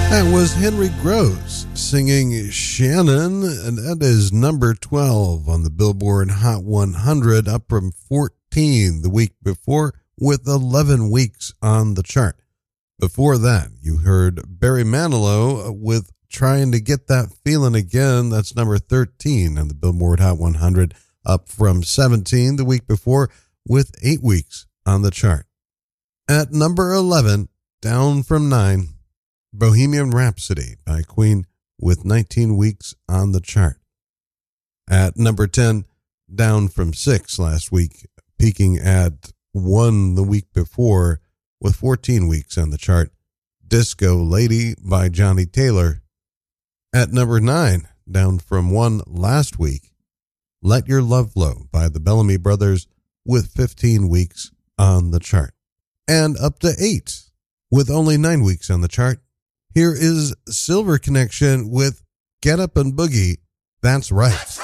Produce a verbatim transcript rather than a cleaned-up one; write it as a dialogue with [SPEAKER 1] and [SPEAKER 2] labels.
[SPEAKER 1] That was Henry Gross singing Shannon, and that is number twelve on the Billboard Hot one hundred, up from fourteen the week before, with eleven weeks on the chart. Before that, you heard Barry Manilow with Trying to Get That Feeling Again. That's number thirteen on the Billboard Hot one hundred, up from seventeen the week before, with eight weeks on the chart. At number eleven, down from nine, Bohemian Rhapsody by Queen with nineteen weeks on the chart. At number ten, down from six last week, peaking at one the week before with fourteen weeks on the chart, Disco Lady by Johnny Taylor. At number nine, down from one last week, Let Your Love Flow by the Bellamy Brothers with fifteen weeks on the chart. And up to eight, with only nine weeks on the chart, here is Silver Connection with Get Up and Boogie, That's Right.